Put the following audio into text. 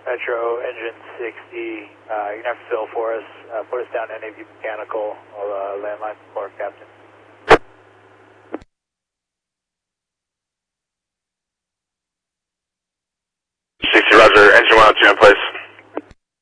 Metro, engine 60, you're going to have to fill for us. Put us down NAV mechanical. I'll landline for Captain. 60, roger. Engine 102 in place.